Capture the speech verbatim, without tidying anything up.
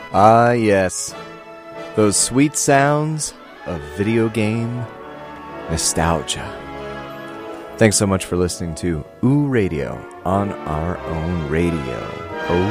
Ah, yes. Those sweet sounds of video game nostalgia. Thanks so much for listening to Ooh Radio on our own radio. Oh.